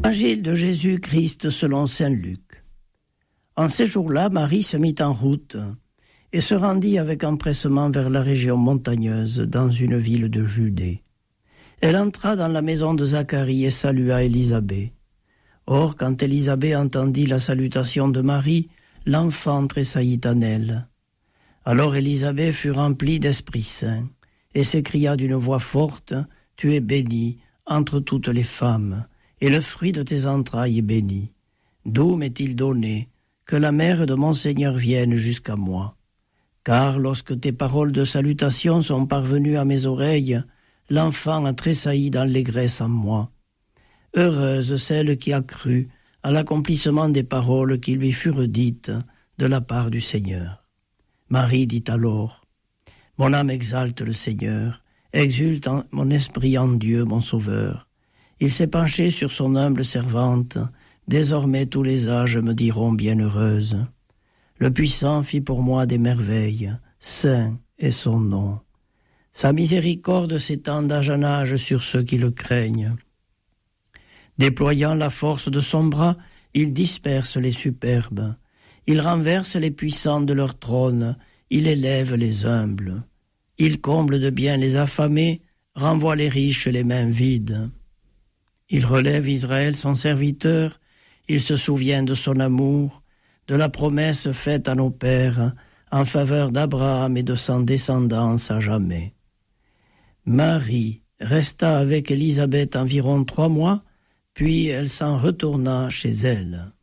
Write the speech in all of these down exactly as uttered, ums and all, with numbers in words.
Évangile de Jésus-Christ selon saint Luc. En ces jours-là, Marie se mit en route et se rendit avec empressement vers la région montagneuse dans une ville de Judée. Elle entra dans la maison de Zacharie et salua Élisabeth. Or, quand Élisabeth entendit la salutation de Marie, l'enfant tressaillit en elle. Alors Élisabeth fut remplie d'Esprit Saint et s'écria d'une voix forte, « Tu es bénie entre toutes les femmes, et le fruit de tes entrailles est béni. D'où m'est-il donné que la mère de mon Seigneur vienne jusqu'à moi? Car lorsque tes paroles de salutation sont parvenues à mes oreilles, l'enfant a tressailli d'allégresse en moi. Heureuse celle qui a cru à l'accomplissement des paroles qui lui furent dites de la part du Seigneur. » Marie dit alors, « Mon âme exalte le Seigneur, exulte en mon esprit en Dieu mon Sauveur. Il s'est penché sur son humble servante, désormais tous les âges me diront bienheureuse. Le Puissant fit pour moi des merveilles, saint est son nom. Sa miséricorde s'étend d'âge en âge sur ceux qui le craignent. Déployant la force de son bras, il disperse les superbes. Il renverse les puissants de leur trône, il élève les humbles. Il comble de bien les affamés, renvoie les riches les mains vides. Il relève Israël son serviteur, il se souvient de son amour, de la promesse faite à nos pères, en faveur d'Abraham et de son descendance à jamais. Marie resta avec Élisabeth environ trois mois, puis elle s'en retourna chez elle.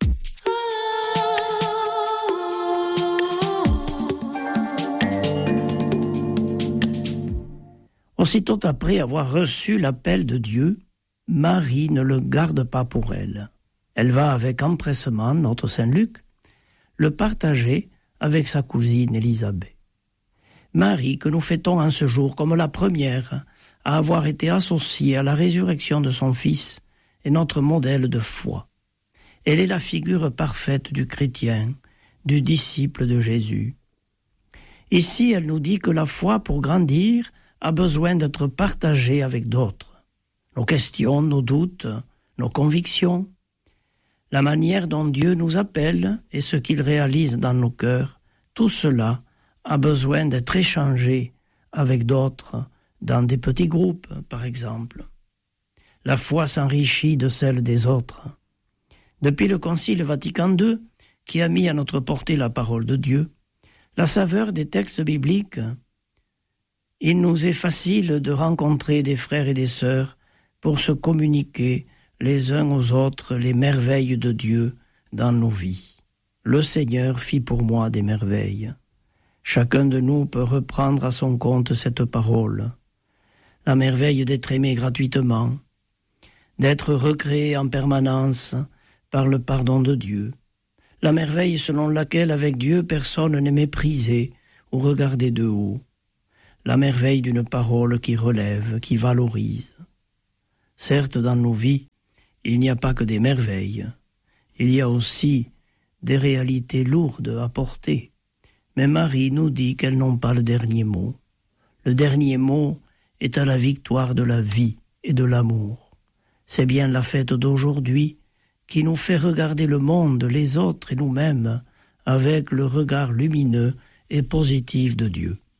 Aussitôt après avoir reçu l'appel de Dieu, Marie ne le garde pas pour elle. Elle va avec empressement, notre saint Luc, le partager avec sa cousine Élisabeth. Marie, que nous fêtons en ce jour comme la première à avoir été associée à la résurrection de son Fils, est notre modèle de foi. Elle est la figure parfaite du chrétien, du disciple de Jésus. Ici, elle nous dit que la foi, pour grandir, a besoin d'être partagée avec d'autres. Nos questions, nos doutes, nos convictions, la manière dont Dieu nous appelle et ce qu'il réalise dans nos cœurs, tout cela a besoin d'être échangé avec d'autres, dans des petits groupes, par exemple. La foi s'enrichit de celle des autres. Depuis le Concile Vatican deux, qui a mis à notre portée la parole de Dieu, la saveur des textes bibliques, il nous est facile de rencontrer des frères et des sœurs pour se communiquer les uns aux autres les merveilles de Dieu dans nos vies. Le Seigneur fit pour moi des merveilles. Chacun de nous peut reprendre à son compte cette parole. La merveille d'être aimé gratuitement, d'être recréé en permanence par le pardon de Dieu. La merveille selon laquelle avec Dieu personne n'est méprisé ou regardé de haut. La merveille d'une parole qui relève, qui valorise. Certes, dans nos vies, il n'y a pas que des merveilles. Il y a aussi des réalités lourdes à porter. Mais Marie nous dit qu'elles n'ont pas le dernier mot. Le dernier mot est à la victoire de la vie et de l'amour. C'est bien la fête d'aujourd'hui qui nous fait regarder le monde, les autres et nous-mêmes avec le regard lumineux et positif de Dieu.